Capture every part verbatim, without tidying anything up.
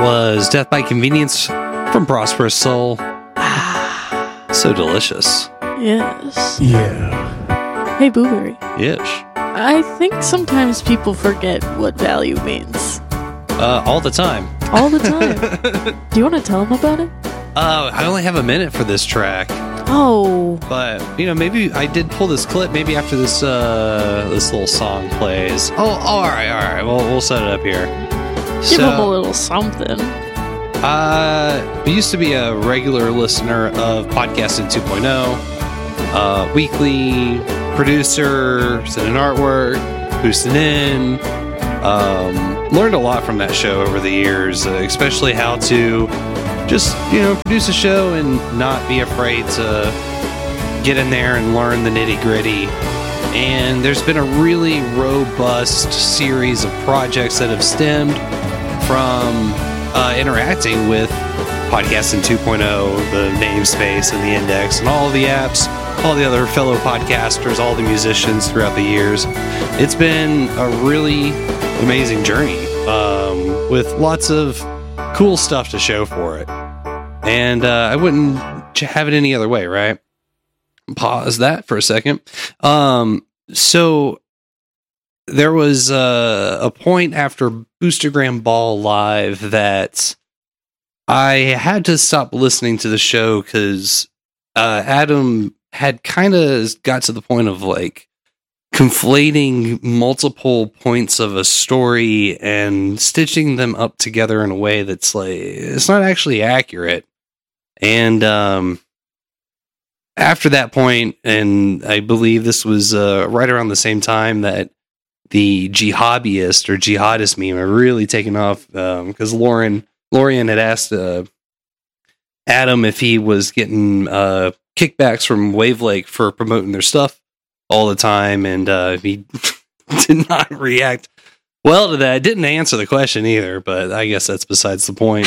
was Death by Convenience from Prosperous Soul. So delicious. Yes. Yeah. Hey, Booberry. Yes. I think sometimes people forget what value means. Uh, all the time. All the time. Do you want to tell them about it? Uh, I only have a minute for this track. Oh. But, you know, maybe I did pull this clip maybe after this uh, this little song plays. Oh, all right, all right. Well, we'll set it up here. Give so, them a little something. Uh, I used to be a regular listener of Podcasting two point oh. Uh, weekly producer, sending artwork, boosting in. Um, learned a lot from that show over the years, uh, especially how to just, you know, produce a show and not be afraid to get in there and learn the nitty gritty. And there's been a really robust series of projects that have stemmed from uh, interacting with Podcasting two point oh, the namespace and the index and all the apps, all the other fellow podcasters, all the musicians throughout the years. It's been a really amazing journey um, with lots of cool stuff to show for it. And uh, I wouldn't have it any other way, right? Pause that for a second. Um, so there was uh, a point after Boostergram Ball Live that I had to stop listening to the show because uh, Adam had kind of got to the point of like conflating multiple points of a story and stitching them up together in a way that's like, it's not actually accurate. And um, after that point, and I believe this was uh, right around the same time that the jihadist or jihadist meme are really taken off, because um, Lauren Lorian had asked uh, Adam if he was getting uh, kickbacks from Wavelake for promoting their stuff all the time, and uh, he did not react well to that. Didn't answer the question either, but I guess that's besides the point.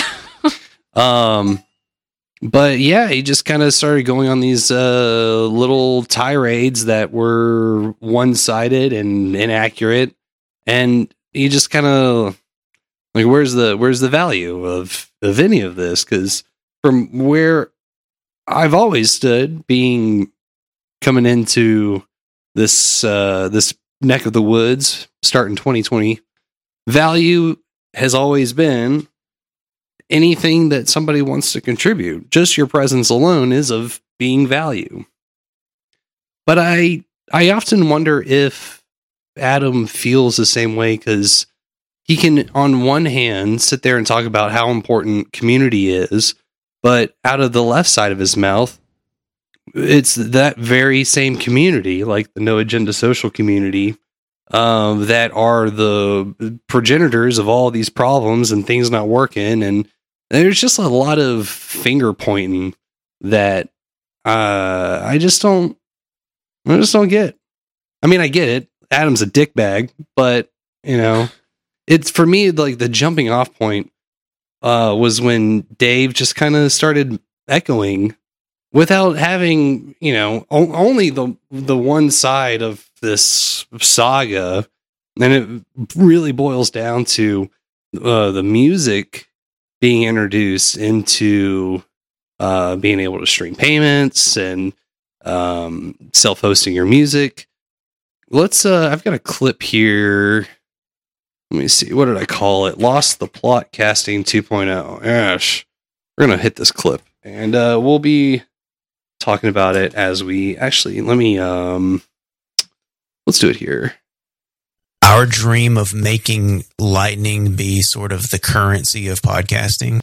um, but yeah, he just kind of started going on these uh, little tirades that were one-sided and inaccurate, and he just kind of like, where's the where's the value of of any of this? Because from where I've always stood, being coming into this uh, this neck of the woods, starting twenty twenty, value has always been anything that somebody wants to contribute. Just your presence alone is of being value. But I I often wonder if Adam feels the same way, because he can, on one hand, sit there and talk about how important community is, but out of the left side of his mouth, it's that very same community, like the No Agenda Social community, um, that are the progenitors of all these problems and things not working. And there's just a lot of finger pointing that uh, I just don't, I just don't get. I mean, I get it. Adam's a dickbag, but you know, it's for me like the jumping off point uh, was when Dave just kind of started echoing without having, you know, o- only the the one side of this saga, and it really boils down to uh, the music being introduced into uh, being able to stream payments and um, self-hosting your music. Let's. Uh, I've got a clip here. Let me see. What did I call it? Lost the Plot Casting two point oh. Gosh, we're gonna hit this clip, and uh, we'll be talking about it as we actually. Let me. Um, let's do it here. Our dream of making Lightning be sort of the currency of podcasting.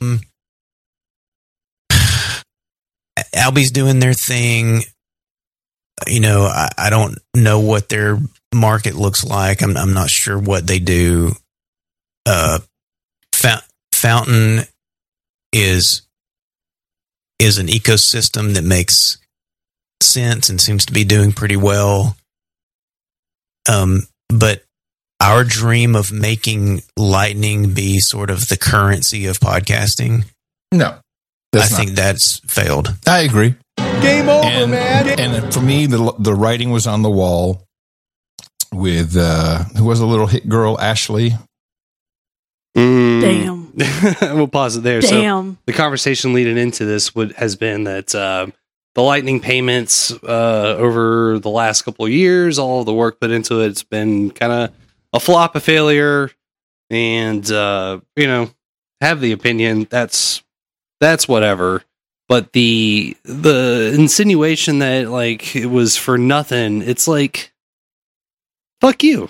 Albie's doing their thing. You know, I, I don't know what their market looks like. I'm, I'm not sure what they do. Uh, Fa- Fountain is is an ecosystem that makes sense and seems to be doing pretty well. Um, but our dream of making Lightning be sort of the currency of podcasting, No, I think that's failed. I agree. Game over, and, man. And for me, the the writing was on the wall with uh, who was a little hit girl, Ashley. Mm. Damn. we'll pause it there. Damn. So the conversation leading into this would has been that uh, the Lightning payments uh, over the last couple of years, all of the work put into it, it's been kind of a flop, a failure, and uh, you know, have the opinion that's that's whatever. But the the insinuation that like it was for nothing, it's like, fuck you.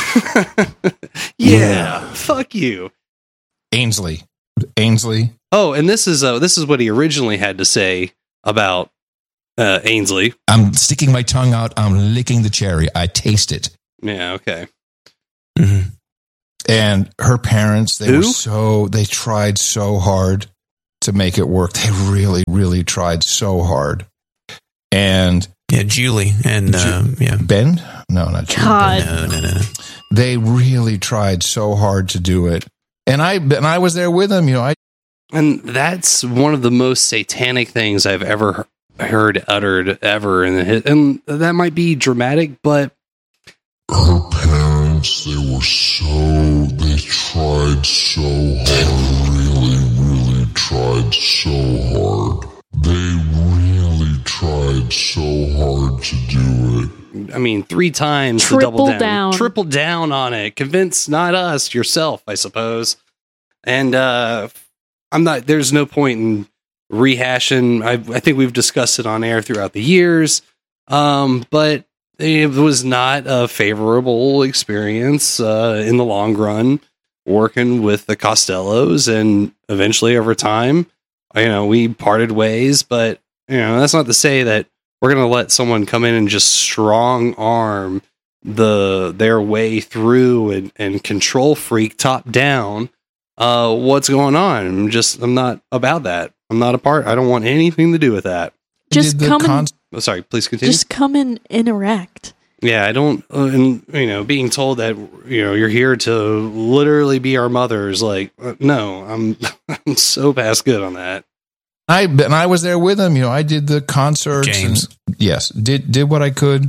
yeah, yeah, fuck you. Ainsley. Ainsley. Oh, and this is uh, this is what he originally had to say about uh, Ainsley. I'm sticking my tongue out. I'm licking the cherry. I taste it. Yeah, okay. Mm-hmm. And her parents, they Who? were so, they tried so hard to make it work. They really, really tried so hard. And Yeah, Julie and Ju- uh, yeah, Ben? No, not Julie. God. no, no, no, no. They really tried so hard to do it. And I and I was there with them, you know. I And that's one of the most satanic things I've ever he- heard uttered ever in the hit. And that might be dramatic, but Her parents, they were so, they tried so hard, really, really tried so hard. They really tried so hard to do it. I mean, three times to double Triple down. down. Triple down on it. Convince not us, yourself, I suppose. And uh, I'm not, there's no point in rehashing. I, I think we've discussed it on air throughout the years. Um, but it was not a favorable experience uh, in the long run working with the Costellos. And eventually over time, you know, we parted ways. But, you know, that's not to say that we're going to let someone come in and just strong arm the their way through and, and control freak top down uh, what's going on. I'm just, I'm not about that. I'm not a part. I don't want anything to do with that. Just did the come and con- Oh, sorry, please continue. just come and interact. Yeah, I don't, uh, and you know, being told that you know you're here to literally be our mothers, like, uh, no, I'm, I'm so past good on that. I and I was there with them, you know. I did the concerts. James. And, yes, did did what I could.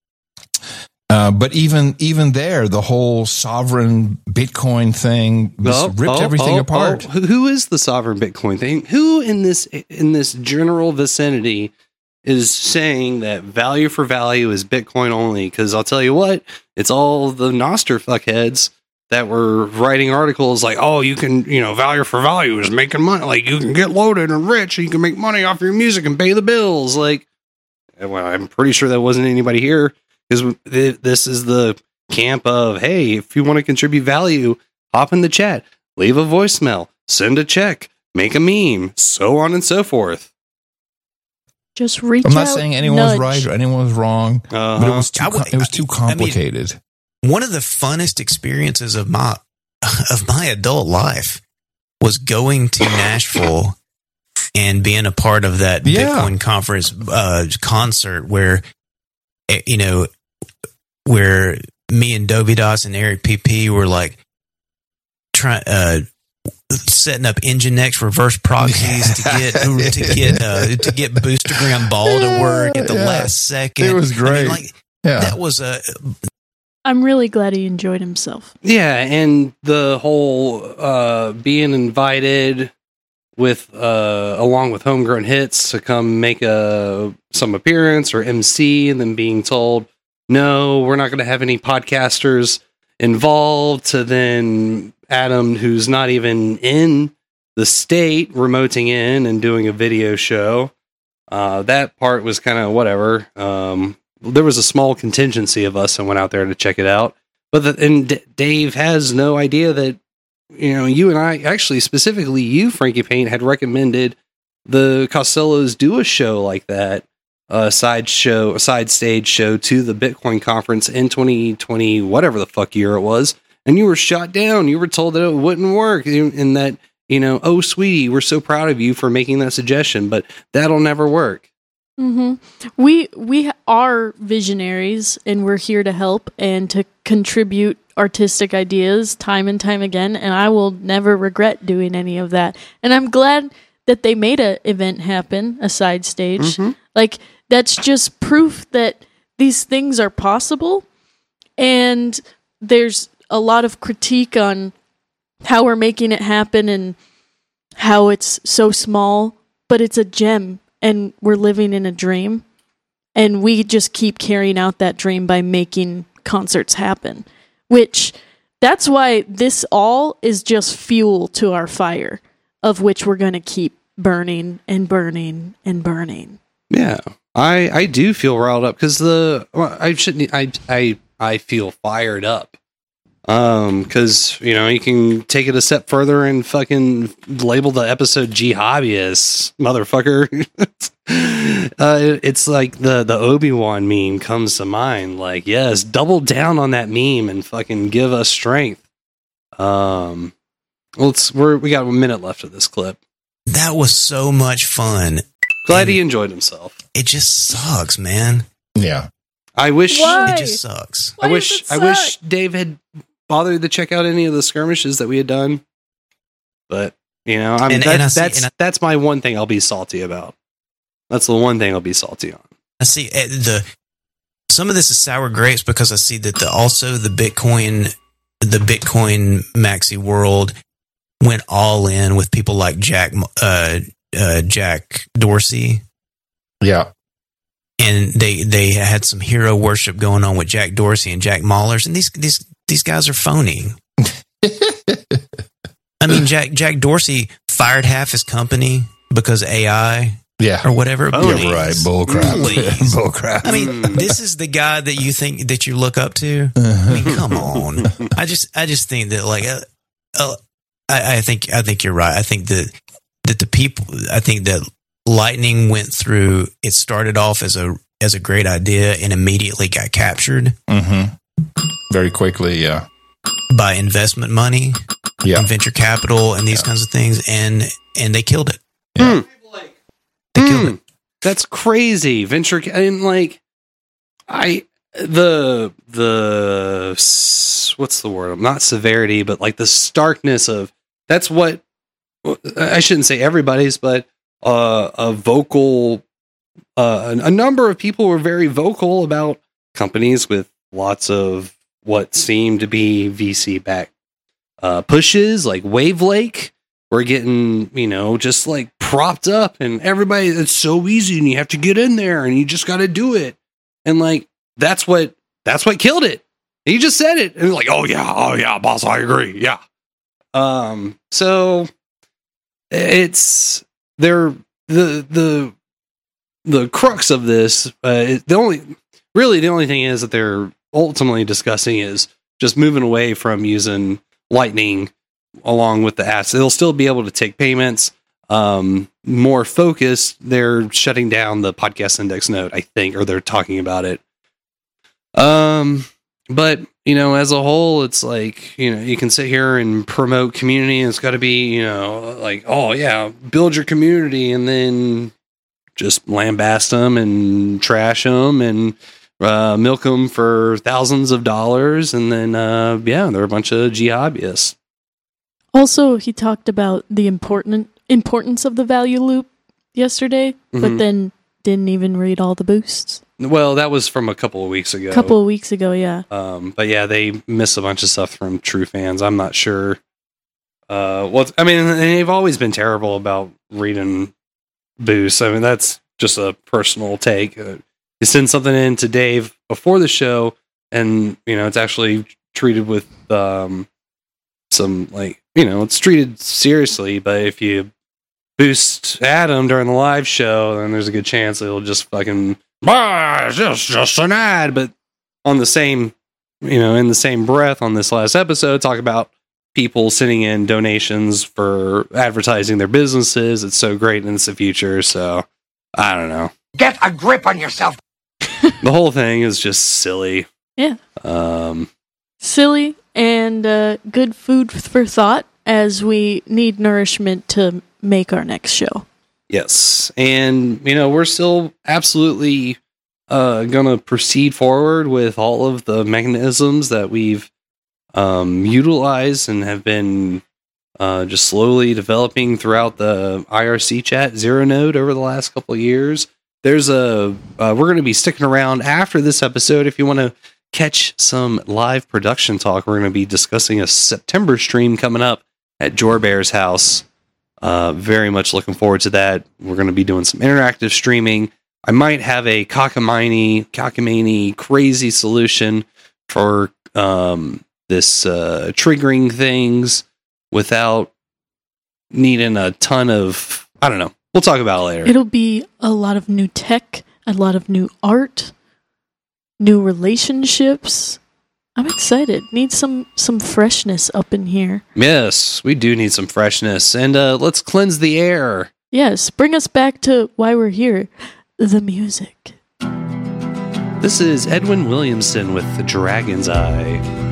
Uh, but even even there, the whole sovereign Bitcoin thing just Oh, ripped oh, everything oh, apart. oh. Who- Who is the sovereign Bitcoin thing? Who in this in this general vicinity is saying that value for value is Bitcoin only? Because I'll tell you what, it's all the Nostr fuckheads that were writing articles like, oh, you can, you know, value for value is making money. Like, you can get loaded and rich, and you can make money off your music and pay the bills. Like, well, I'm pretty sure that wasn't anybody here, because this is the camp of, hey, if you want to contribute value, hop in the chat, leave a voicemail, send a check, make a meme, so on and so forth. Just reach I'm not out, saying anyone was nudge. right or anyone was wrong, Uh-huh. but it was too I would- com- it was too I mean- complicated. One of the funnest experiences of my of my adult life was going to Nashville and being a part of that Yeah. Bitcoin conference uh, concert where, eh, you know, where me and Dovidas and Eric P P were like trying uh, setting up Nginx reverse proxies to get to get uh, to get Boostergram Ball to work at the Yeah. last second. It was I mean, great. like Yeah, that was a I'm really glad he enjoyed himself. Yeah, and the whole uh, being invited with uh, along with Homegrown Hits to come make a some appearance or M C, and then being told, no, we're not going to have any podcasters involved. To then Adam, who's not even in the state, remoting in and doing a video show. Uh, that part was kind of whatever. Um, there was a small contingency of us and went out there to check it out. But the, and D- Dave has no idea that, you know, you and I, actually specifically you, Frankie Paint, had recommended the Costellos do a show like that, a side show, a side stage show to the Bitcoin conference in twenty twenty, whatever the fuck year it was. And you were shot down. You were told that it wouldn't work, and that, you know, oh, sweetie, we're so proud of you for making that suggestion, but that'll never work. hmm We we are visionaries, and we're here to help and to contribute artistic ideas time and time again. And I will never regret doing any of that. And I'm glad that they made an event happen, a side stage. Mhm. Like, that's just proof that these things are possible. And there's a lot of critique on how we're making it happen and how it's so small, but it's a gem and we're living in a dream. And we just keep carrying out that dream by making concerts happen, which that's why this all is just fuel to our fire, of which we're going to keep burning and burning and burning. Yeah, I I do feel riled up because the well, I shouldn't I I I feel fired up. Um, because you know you can take it a step further and fucking label the episode G Hobbyists, motherfucker. uh, it, it's like the the Obi-Wan meme comes to mind. Like, yes, double down on that meme and fucking give us strength. Um, let's we're we got a minute left of this clip. That was so much fun. Glad And he enjoyed himself. It just sucks, man. Yeah. I wish. Why? It just sucks. I Why wish. does I it wish suck? Dave had bothered to check out any of the skirmishes that we had done. But you know, I mean, And- that, and I see- that's and I- that's my one thing I'll be salty about. That's the one thing I'll be salty on. I see uh, the some of this is sour grapes because I see that the also the Bitcoin the Bitcoin maxi world went all in with people like Jack uh, uh, Jack Dorsey, Yeah. and they they had some hero worship going on with Jack Dorsey and Jack Mahlers, and these these these guys are phony. I mean, Jack Jack Dorsey fired half his company because A I Yeah. or whatever. Oh, Yeah, right. Bull crap. Please. Bull crap. I mean, this is the guy that you think that you look up to. I mean, come on. I just, I just think that, like, uh, uh, I, I think, I think you're right. I think that that the people, I think that Lightning went through. It started off as a as a great idea and immediately got captured Mm-hmm. Very quickly, yeah. by investment money, Yeah. and venture capital, and these kinds of things, and and they killed it. Yeah. They killed Hmm. it. That's crazy. Venture ca- and like I the the s- what's the word? Not severity, but like the starkness of that's what I shouldn't say everybody's, but uh, a vocal uh, a number of people were very vocal about companies with lots of what seemed to be V C backed uh, pushes, like Wave Lake. We're getting, you know, just like propped up, and everybody, it's so easy and you have to get in there and you just got to do it. And like, that's what, that's what killed it. He just said it. And like, oh yeah, oh yeah, boss, I agree. Yeah. Um, so it's, they're the, the, the crux of this, uh, is the only, really the only thing is that they're ultimately discussing is just moving away from using Lightning along with the apps. They'll still be able to take payments. Um, more focused, they're shutting down the podcast index node, I think, or they're talking about it. Um, but you know, as a whole, it's like, you know, you can sit here and promote community, and it's got to be, you know, like, oh yeah, build your community, and then just lambast them and trash them and uh, milk them for thousands of dollars, and then uh, yeah, they're a bunch of G hobbyists. Also, he talked about the important importance of the value loop yesterday, Mhm. but then didn't even read all the boosts. Well, that was from a couple of weeks ago. A couple of weeks ago, yeah. Um, but yeah, they miss a bunch of stuff from true fans. I'm not sure. Uh, well, I mean, they've always been terrible about reading boosts. I mean, that's just a personal take. Uh, you send something in to Dave before the show, and you know it's actually treated with um, some like you know it's treated seriously. But if you boost Adam during the live show, then there's a good chance it'll just fucking ah, it's just just an ad. But on the same, you know, in the same breath, on this last episode, talk about people sending in donations for advertising their businesses. It's so great and it's the future. So I don't know. Get a grip on yourself. The whole thing is just silly. Yeah. Um, Silly and uh, good food for thought as we need nourishment to make our next show. yes. And, you know, we're still absolutely uh, going to proceed forward with all of the mechanisms that we've um, utilized and have been uh, just slowly developing throughout the I R C chat Zero Node over the last couple of years. There's a, uh, we're going to be sticking around after this episode. If you want to catch some live production talk, we're going to be discussing a September stream coming up at Jorbear's house. Uh, very much looking forward to that. We're going to be doing some interactive streaming. I might have a cockamamie, cockamamie crazy solution for um, this uh, triggering things without needing a ton of, I don't know. We'll talk about it later. It'll be a lot of new tech, a lot of new art, new relationships. I'm excited. Need some some freshness up in here. Yes, we do need some freshness. And uh, let's cleanse the air. Yes, bring us back to why we're here. The music. This is Edwin Williamson with The Dragon's Eye.